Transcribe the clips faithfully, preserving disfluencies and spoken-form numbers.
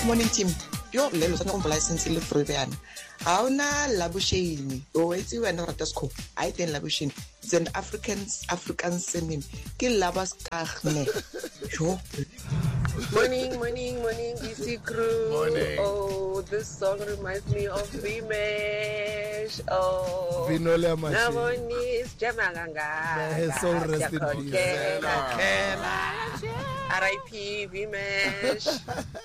morning, team. Yo, lelo sana umba license le freebian. Auna labushini. O eti wena ratasko. I ten labushini. It's an Africans African surname. Ki labas kahne. Yo. Morning, morning, morning, D C crew. Morning. Oh, this song reminds me of Vimesh. Oh, Vinola Mashi. Navonis Jamaganga. May his soul rest in peace. R I P Vimesh.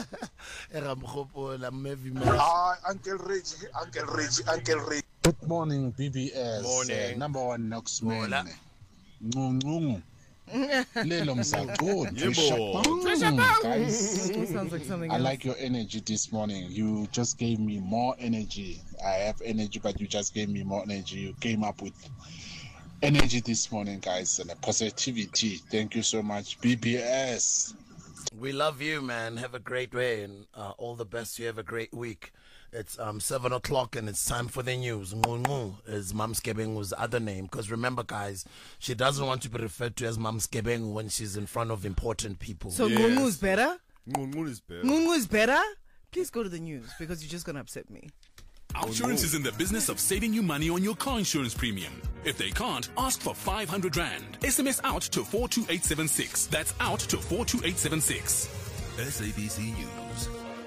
Hi, Uncle Reggie, Uncle Reggie, Uncle Reggie. Good morning, B B S. Morning. Uh, number one Knoxman. Hola. Ngungu. Lelo msaqon. Yebo. Guys, Sounds like something I else. like your energy this morning. You just gave me more energy. I have energy, but you just gave me more energy. You came up with energy this morning, guys, and a positivity. Thank you so much, B B S. We love you, man. Have a great day and uh, all the best. You have a great week. It's um seven o'clock and it's time for the news. Ngungu is Mam Skebengu's other name. Because remember, guys, she doesn't want to be referred to as Mam Skebengu when she's in front of important people. So Yes. Ngungu is better? Ngungu is better. Ngungu is better? Please go to the news because you're just going to upset me. Outsurance is in the business of saving you money on your car insurance premium. If they can't, ask for five hundred rand. S M S out to four two eight seven six. That's out to four two eight seven six. S A B C News.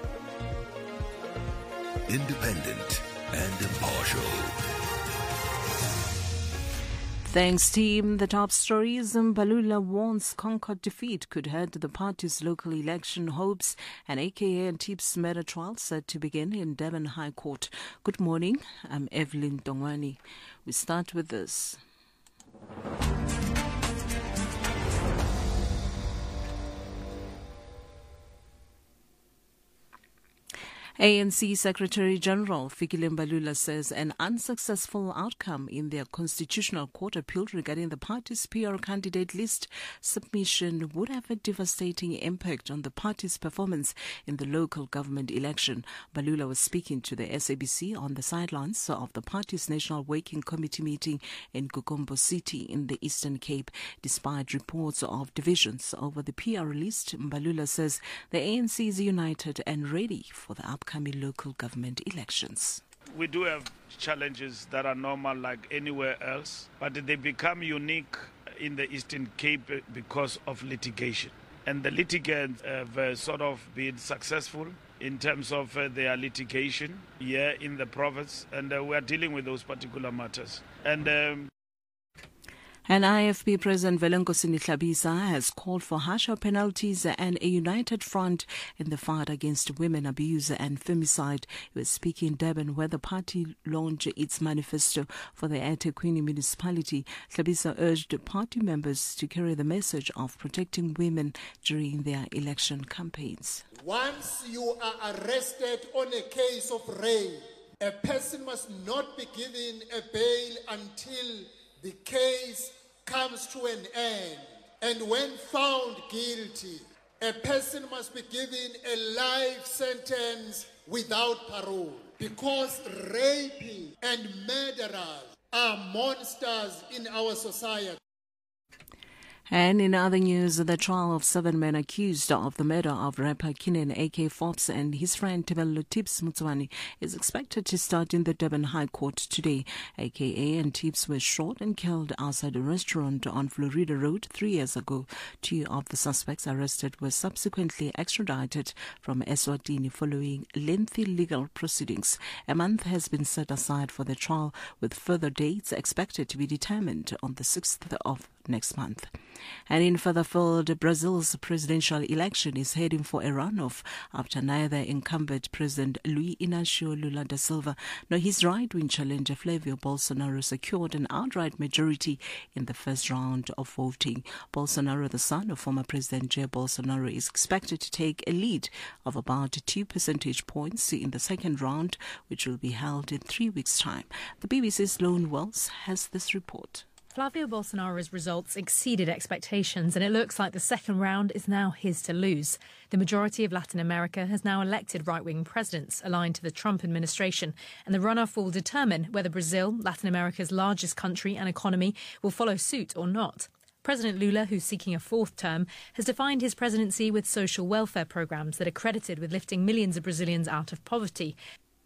Independent and impartial. Thanks, team. The top stories. Mbalula warns Concord defeat could hurt the party's local election hopes. And A K A and Tips murder trial set to begin in Durban High Court. Good morning. I'm Evelyn Dongwani. We start with this. A N C Secretary General Fikile Mbalula says an unsuccessful outcome in their Constitutional Court appeal regarding the party's P R candidate list submission would have a devastating impact on the party's performance in the local government election. Mbalula was speaking to the S A B C on the sidelines of the party's National Working Committee meeting in Gukombo City in the Eastern Cape. Despite reports of divisions over the P R list, Mbalula says the A N C is united and ready for the upcoming Upcoming local government elections. We do have challenges that are normal like anywhere else, but they become unique in the Eastern Cape because of litigation. And the litigants have uh, sort of been successful in terms of uh, their litigation here in the province, and uh, we are dealing with those particular matters. And um, And I F P President Velenkosini Hlabisa has called for harsher penalties and a united front in the fight against women abuse and femicide. He was speaking in Durban where the party launched its manifesto for the eThekwini municipality. Hlabisa urged party members to carry the message of protecting women during their election campaigns. Once you are arrested on a case of rape, a person must not be given a bail until the case comes to an end. And when found guilty, a person must be given a life sentence without parole. Because raping and murderers are monsters in our society. And in other news, the trial of seven men accused of the murder of rapper Kinan A K Forbes and his friend Tebello Tips Mutswani is expected to start in the Durban High Court today. A K A and Tips were shot and killed outside a restaurant on Florida Road three years ago. Two of the suspects arrested were subsequently extradited from Eswatini following lengthy legal proceedings. A month has been set aside for the trial, with further dates expected to be determined on the sixth of next month. And in further field, Brazil's presidential election is heading for a runoff after neither incumbent President Luiz Inácio Lula da Silva nor his right-wing challenger Flavio Bolsonaro secured an outright majority in the first round of voting. Bolsonaro, the son of former President Jair Bolsonaro, is expected to take a lead of about two percentage points in the second round, which will be held in three weeks' time. The B B C's Lone Wells has this report. Flavio Bolsonaro's results exceeded expectations, and it looks like the second round is now his to lose. The majority of Latin America has now elected right-wing presidents aligned to the Trump administration, and the runoff will determine whether Brazil, Latin America's largest country and economy, will follow suit or not. President Lula, who's seeking a fourth term, has defined his presidency with social welfare programs that are credited with lifting millions of Brazilians out of poverty.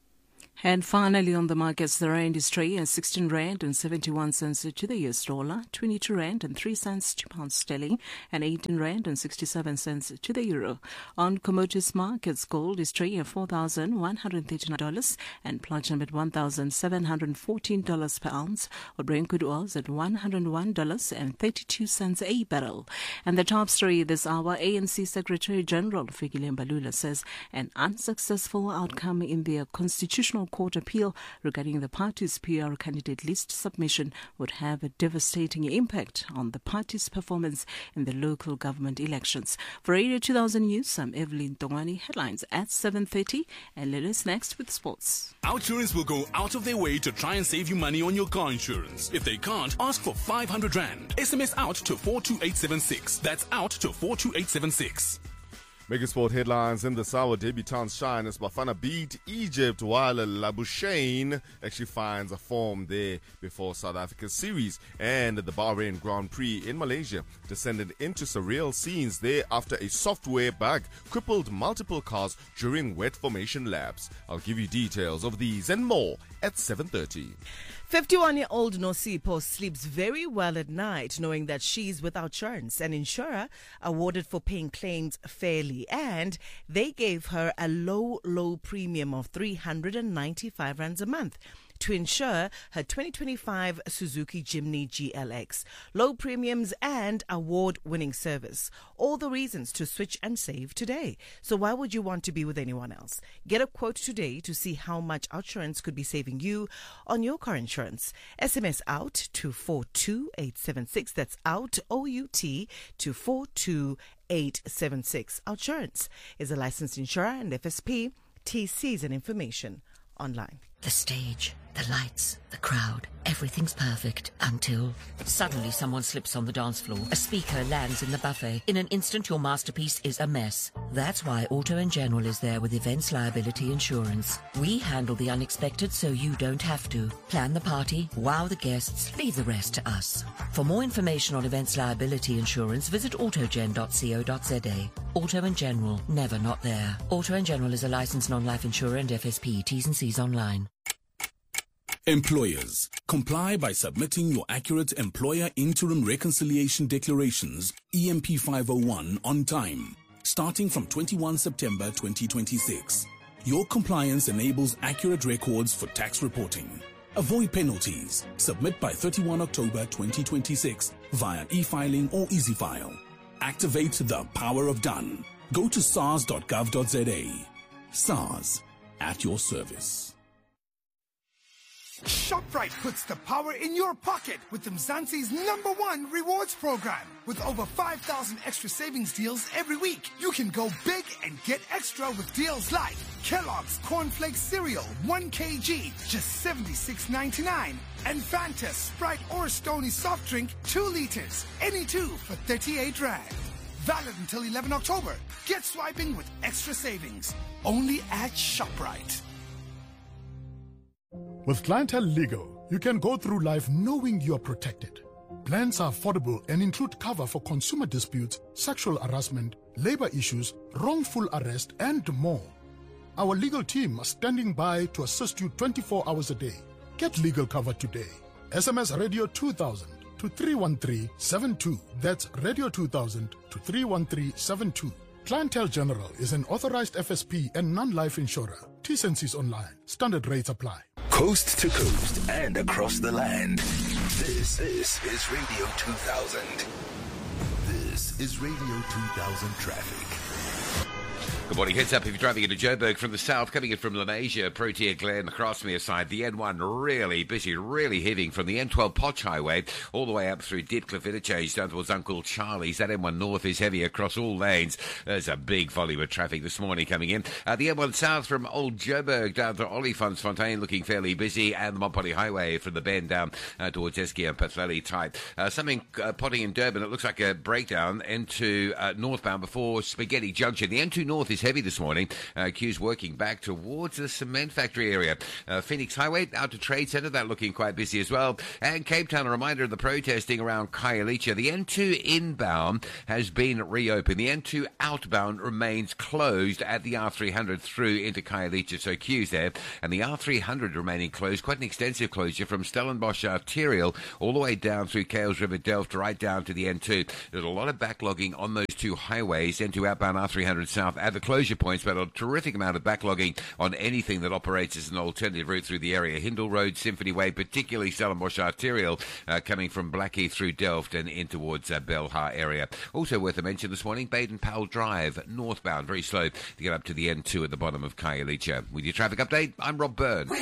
And finally on the markets, the rand is trading at sixteen rand and seventy-one cents to the U S dollar, twenty-two rand and three cents to pound sterling, and eighteen rand and sixty-seven cents to the euro. On commodities markets, gold is trading at four thousand one hundred thirty-nine dollars and platinum at one thousand seven hundred fourteen dollars per ounce, while Brent crude oil is at one hundred one dollars and thirty-two cents a barrel. And the top story this hour, A N C Secretary General Fikile Mbalula says an unsuccessful outcome in their constitutional court appeal regarding the party's P R candidate list submission would have a devastating impact on the party's performance in the local government elections. For Radio two thousand News, I'm Evelyn Tongwani. Headlines at seven thirty, and let us next with sports. Outsurance will go out of their way to try and save you money on your car insurance. If they can't, ask for five hundred rand. S M S out to four two eight seven six. That's out to four two eight seven six. Making sport headlines in the Sawa debutants shine as Bafana beat Egypt, while Labuschagne actually finds a form there before South Africa's series. And the Bahrain Grand Prix in Malaysia descended into surreal scenes there after a software bug crippled multiple cars during wet formation laps. I'll give you details of these and more at seven thirty. fifty-one-year-old Nosipho sleeps very well at night knowing that she's without insurance. An insurer awarded for paying claims fairly, and they gave her a low, low premium of three hundred ninety-five rands a month to insure her twenty twenty-five Suzuki Jimny G L X. Low premiums and award-winning service. All the reasons to switch and save today. So why would you want to be with anyone else? Get a quote today to see how much Outsurance could be saving you on your car insurance. S M S out to four two eight seven six. That's out, O U T, to four two eight seven six. Outsurance is a licensed insurer and F S P. T Cs and information online. The stage, the lights, the crowd, everything's perfect until suddenly someone slips on the dance floor. A speaker lands in the buffet. In an instant, your masterpiece is a mess. That's why Auto and General is there with Events Liability Insurance. We handle the unexpected so you don't have to. Plan the party, wow the guests, leave the rest to us. For more information on Events Liability Insurance, visit autogen dot co dot za. Auto and General, never not there. Auto and General is a licensed non-life insurer and F S P. T's and C's online. Employers, comply by submitting your accurate Employer Interim Reconciliation Declarations, E M P five oh one, on time, starting from twenty-first September twenty twenty-six. Your compliance enables accurate records for tax reporting. Avoid penalties. Submit by thirty-first October twenty twenty-six via e-filing or EasyFile. Activate the power of done. Go to sars dot gov dot za. SARS, at your service. ShopRite puts the power in your pocket with Mzansi's number one rewards program. With over five thousand extra savings deals every week, you can go big and get extra with deals like Kellogg's Cornflakes Cereal, one kilogram, just seventy-six ninety-nine. And Fanta Sprite or Stony Soft Drink, two liters, any two for thirty-eight rand. Valid until eleventh October. Get swiping with extra savings. Only at ShopRite. With Clientele Legal, you can go through life knowing you are protected. Plans are affordable and include cover for consumer disputes, sexual harassment, labor issues, wrongful arrest, and more. Our legal team are standing by to assist you twenty-four hours a day. Get legal cover today. S M S Radio two thousand to three one three seven two. That's Radio two thousand to three one three seven two. Clientele General is an authorized F S P and non-life insurer. T's and C's online. Standard rates apply. Coast to coast and across the land. This, this is Radio two thousand. This is Radio two thousand traffic. Good morning. Heads up if you're driving into Joburg from the south, coming in from Lenasia, Protea Glen, the Crossmere side. The N one really busy, really heaving from the N twelve Potch Highway all the way up through Deadcliff Interchange down towards Uncle Charlie's. That N one north is heavy across all lanes. There's a big volume of traffic this morning coming in. Uh, the N one south from Old Joburg down to Olifantsfontein looking fairly busy, and the Montpellier Highway from the bend down uh, towards Eskia and Pathlali tight. Uh, something uh, potting in Durban. It looks like a breakdown into uh, northbound before Spaghetti Junction. The N two north is queues heavy this morning. Uh, queues working back towards the cement factory area. Uh, Phoenix Highway out to Trade Centre, that looking quite busy as well. And Cape Town, a reminder of the protesting around Khayelitsha. The N two inbound has been reopened. The N two outbound remains closed at the R three hundred through into Khayelitsha, so queues there. And the R three hundred remaining closed, quite an extensive closure from Stellenbosch Arterial all the way down through Kales River Delft right down to the N two. There's a lot of backlogging on those two highways, N two outbound, R three hundred south at the closure points, but a terrific amount of backlogging on anything that operates as an alternative route through the area. Hindle Road, Symphony Way, particularly Stellenbosch Arterial, uh, coming from Blackie through Delft and in towards uh, Belhar area. Also worth a mention this morning, Baden-Powell Drive, northbound, very slow to get up to the N two at the bottom of Khayelitsha. With your traffic update, I'm Rob Byrne.